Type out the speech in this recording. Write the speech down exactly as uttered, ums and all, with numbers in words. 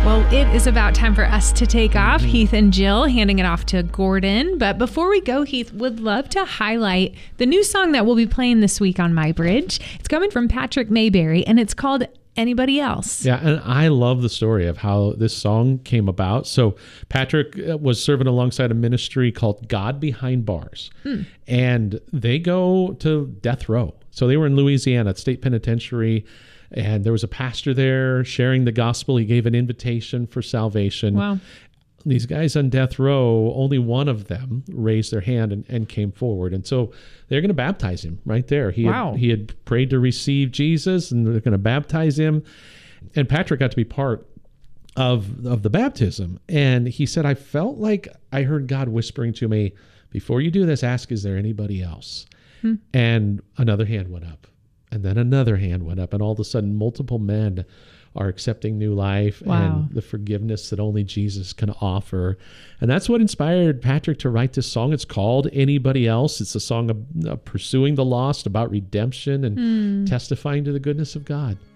Well, it is about time for us to take off. Heath and Jill handing it off to Gordon. But before we go, Heath, would love to highlight the new song that we'll be playing this week on My Bridge. It's coming from Patrick Mayberry, and it's called Anybody Else. Yeah, and I love the story of how this song came about. So Patrick was serving alongside a ministry called God Behind Bars, hmm. and they go to death row. So they were in Louisiana, state penitentiary, and there was a pastor there sharing the gospel. He gave an invitation for salvation. Wow. These guys on death row, only one of them raised their hand and, and came forward. And so they're going to baptize him right there. He, wow. had, he had prayed to receive Jesus, and they're going to baptize him. And Patrick got to be part of, of the baptism. And he said, I felt like I heard God whispering to me, before you do this, ask, is there anybody else? Hmm. And another hand went up. And then another hand went up, and all of a sudden multiple men are accepting new life wow. and the forgiveness that only Jesus can offer. And that's what inspired Patrick to write this song. It's called Anybody Else. It's a song of, of pursuing the lost, about redemption and mm. testifying to the goodness of God.